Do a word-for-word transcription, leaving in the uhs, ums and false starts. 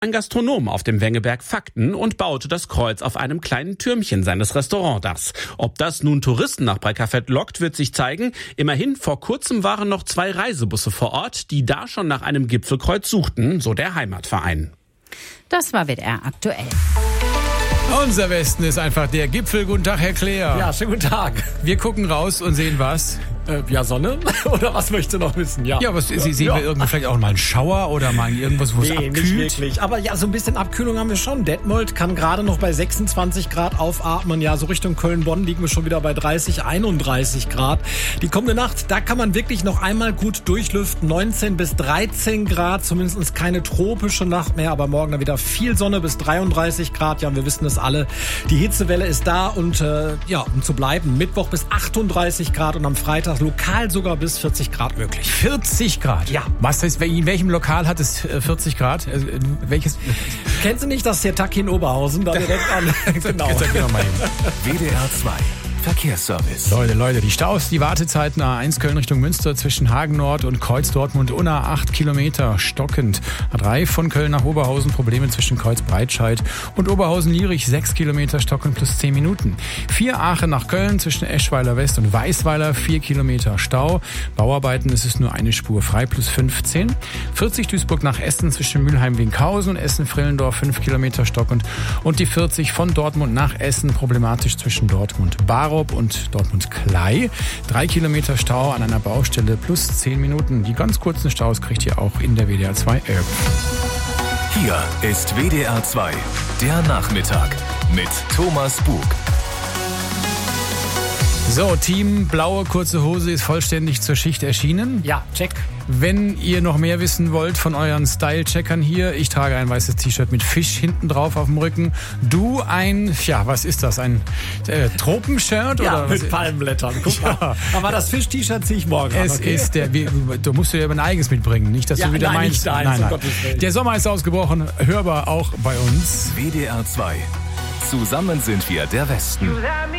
ein Gastronom auf dem Wengeberg Fakten und baute das Kreuz auf einem kleinen Türmchen seines Restaurantdachs. Ob das nun Touristen nach Breckerfeld lockt, wird sich zeigen. Immerhin, vor kurzem waren noch zwei Reisebusse vor Ort, die da schon nach einem Gipfelkreuz suchten, so der Heimatverein. Das war W D R aktuell. Unser Westen ist einfach der Gipfel. Guten Tag, Herr Kleer. Ja, schönen guten Tag. Wir gucken raus und sehen was? Äh, ja, Sonne? Oder was möchtest du noch wissen? Ja, ja aber Sie sehen ja. wir irgendwie vielleicht auch mal einen Schauer oder mal irgendwas, wo nee, es abkühlt? Nicht wirklich. Aber ja, so ein bisschen Abkühlung haben wir schon. Detmold kann gerade noch bei sechsundzwanzig Grad aufatmen. Ja, so Richtung Köln-Bonn liegen wir schon wieder bei dreißig, einunddreißig Grad. Die kommende Nacht, da kann man wirklich noch einmal gut durchlüften. neunzehn bis dreizehn Grad, zumindest keine tropische Nacht mehr. Aber morgen dann wieder viel Sonne bis dreiunddreißig Grad. Ja, und wir wissen es alle. Die Hitzewelle ist da und äh, ja, um zu bleiben. Mittwoch bis achtunddreißig Grad und am Freitag lokal sogar bis vierzig Grad möglich. vierzig Grad? Ja. Was heißt, in welchem Lokal hat es vierzig Grad? Welches? Kennst du nicht das Tiertaki in Oberhausen? Da direkt an. Genau. W D R zwei Verkehrsservice. Leute, Leute, die Staus, die Wartezeiten A eins Köln Richtung Münster zwischen Hagen Nord und Kreuz Dortmund Unna acht Kilometer stockend. A drei von Köln nach Oberhausen Probleme zwischen Kreuz Breitscheid und Oberhausen Lierich sechs Kilometer stockend plus zehn Minuten. vier Aachen nach Köln zwischen Eschweiler West und Weißweiler vier Kilometer Stau. Bauarbeiten ist es nur eine Spur frei plus fünfzehn. vierzig Duisburg nach Essen zwischen Mülheim-Winkhausen und Essen-Frillendorf fünf Kilometer stockend. Und die vierzig von Dortmund nach Essen problematisch zwischen Dortmund-Barup und Dortmund-Klei. Drei Kilometer Stau an einer Baustelle plus zehn Minuten. Die ganz kurzen Staus kriegt ihr auch in der W D R zwei App. Hier ist W D R zwei, der Nachmittag mit Thomas Bug. So, Team Blaue Kurze Hose ist vollständig zur Schicht erschienen. Ja, check. Wenn ihr noch mehr wissen wollt von euren Style-Checkern hier, ich trage ein weißes T-Shirt mit Fisch hinten drauf auf dem Rücken. Du ein, ja, was ist das? Ein äh, Tropenshirt? Ja, oder mit was? Palmenblättern. Guck Ja. mal. Aber das Fisch-T-Shirt ziehe ich morgen Es an. Okay? ist der, wie, du musst dir ja ein eigenes mitbringen, nicht, dass Ja, du wieder nein, meinst. nicht deins, nein, um nein. Gottes Willen. Der Sommer ist ausgebrochen, hörbar auch bei uns. W D R zwei. Zusammen sind wir der Westen.